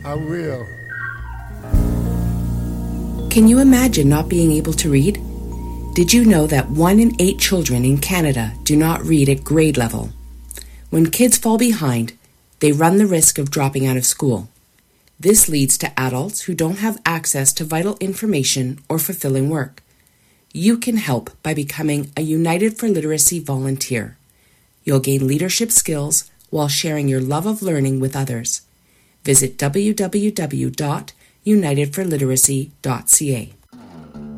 I will. Can you imagine not being able to read? Did you know that 1 in 8 children in Canada do not read at grade level? When kids fall behind, they run the risk of dropping out of school. This leads to adults who don't have access to vital information or fulfilling work. You can help by becoming a United for Literacy volunteer. You'll gain leadership skills while sharing your love of learning with others. Visit www.unitedforliteracy.ca.